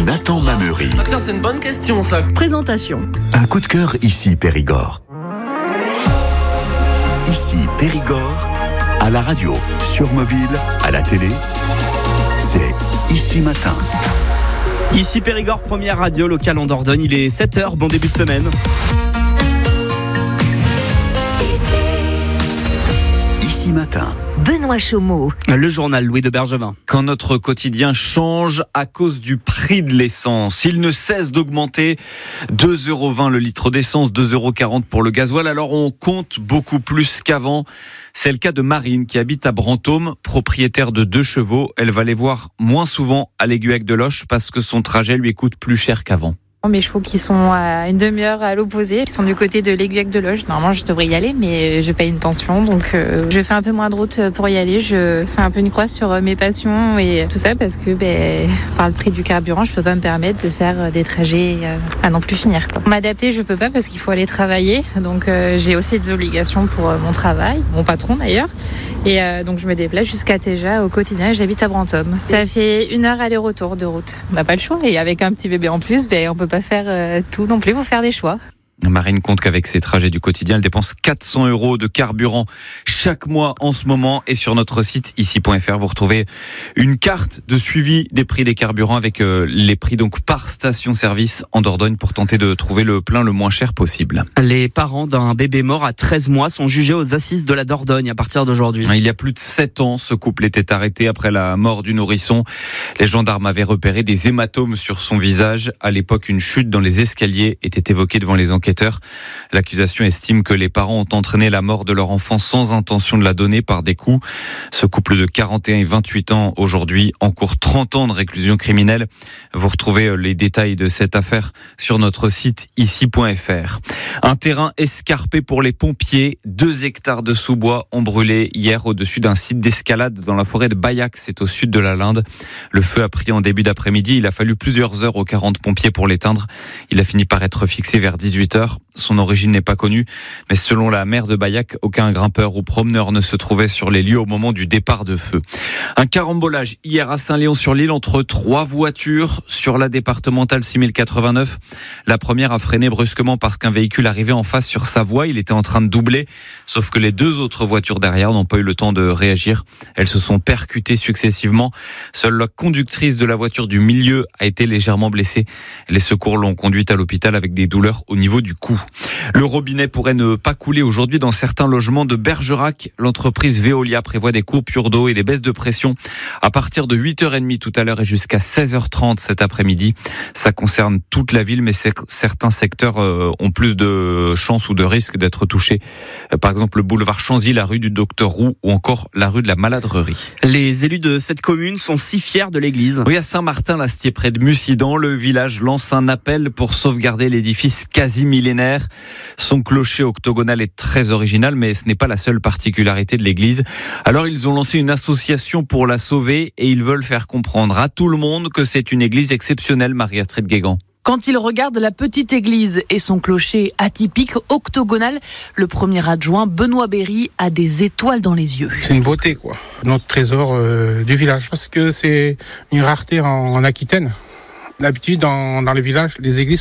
Nathan Mameury. Ah tiens, c'est une bonne question ça. Présentation. Un coup de cœur ici Périgord. Ici Périgord, à la radio, sur mobile, à la télé, c'est Ici Matin. Ici Périgord, première radio locale en Dordogne. Il est 7h, bon début de semaine. Ici Matin. Benoît Chaumeau. Le journal Louis de Bergevin. Quand notre quotidien change à cause du prix de l'essence, il ne cesse d'augmenter. 2,20 € le litre d'essence, 2,40 € pour le gasoil. Alors on compte beaucoup plus qu'avant. C'est le cas de Marine qui habite à Brantôme, propriétaire de 2 chevaux. Elle va les voir moins souvent à l'Aiguillec de Loches parce que son trajet lui coûte plus cher qu'avant. Mes chevaux qui sont à une demi-heure à l'opposé, qui sont du côté de l'Aiguillec de Loches. Normalement, je devrais y aller, mais je paye une pension, donc je fais un peu moins de route pour y aller. Je fais un peu une croix sur mes passions et tout ça parce que par le prix du carburant, je peux pas me permettre de faire des trajets à non plus finir. M'adapter, je peux pas parce qu'il faut aller travailler, donc j'ai aussi des obligations pour mon travail, mon patron d'ailleurs. Et donc je me déplace jusqu'à Téja au quotidien et j'habite à Brantôme. Ça fait 1 heure aller-retour de route. On n'a pas le choix et avec un petit bébé en plus, on peut pas faire tout non plus, il faut faire des choix. Marine compte qu'avec ses trajets du quotidien, elle dépense 400 € de carburant chaque mois en ce moment. Et sur notre site ici.fr, vous retrouvez une carte de suivi des prix des carburants avec les prix donc par station-service en Dordogne pour tenter de trouver le plein le moins cher possible. Les parents d'un bébé mort à 13 mois sont jugés aux assises de la Dordogne à partir d'aujourd'hui. Il y a plus de 7 ans, ce couple était arrêté après la mort du nourrisson. Les gendarmes avaient repéré des hématomes sur son visage. À l'époque, une chute dans les escaliers était évoquée devant les enquêteurs. L'accusation estime que les parents ont entraîné la mort de leur enfant sans intention de la donner par des coups. Ce couple de 41 et 28 ans aujourd'hui encourt 30 ans de réclusion criminelle. Vous retrouvez les détails de cette affaire sur notre site ici.fr. Un terrain escarpé pour les pompiers. 2 hectares de sous-bois ont brûlé hier au-dessus d'un site d'escalade dans la forêt de Baillac, c'est au sud de la Linde. Le feu a pris en début d'après-midi. Il a fallu plusieurs heures aux 40 pompiers pour l'éteindre. Il a fini par être fixé vers 18h. Son origine n'est pas connue, mais selon la maire de Baillac, aucun grimpeur ou promeneur ne se trouvait sur les lieux au moment du départ de feu. Un carambolage hier à Saint-Léon-sur-l'Île entre 3 voitures sur la départementale 6089. La première a freiné brusquement parce qu'un véhicule arrivait en face sur sa voie. Il était en train de doubler, sauf que les 2 autres voitures derrière n'ont pas eu le temps de réagir. Elles se sont percutées successivement. Seule la conductrice de la voiture du milieu a été légèrement blessée. Les secours l'ont conduite à l'hôpital avec des douleurs au niveau du cou. Le robinet pourrait ne pas couler aujourd'hui dans certains logements de Bergerac. L'entreprise Veolia prévoit des coupures d'eau et des baisses de pression à partir de 8h30 tout à l'heure et jusqu'à 16h30 cet après-midi. Ça concerne toute la ville, mais certains secteurs ont plus de chances ou de risques d'être touchés. Par exemple, le boulevard Chanzy, la rue du Docteur Roux ou encore la rue de la Maladrerie. Les élus de cette commune sont si fiers de l'église. Oui, à Saint-Martin-l'Astier, près de Mussidan, le village lance un appel pour sauvegarder l'édifice quasi millénaire. Son clocher octogonal est très original, mais ce n'est pas la seule particularité de l'église. Alors ils ont lancé une association pour la sauver et ils veulent faire comprendre à tout le monde que c'est une église exceptionnelle, Marie-Astrid Guégan. Quand il regarde la petite église et son clocher atypique, octogonal, le premier adjoint, Benoît Berry, a des étoiles dans les yeux. C'est une beauté, quoi. Notre trésor du village. Parce que c'est une rareté en Aquitaine. D'habitude, dans les villages, les églises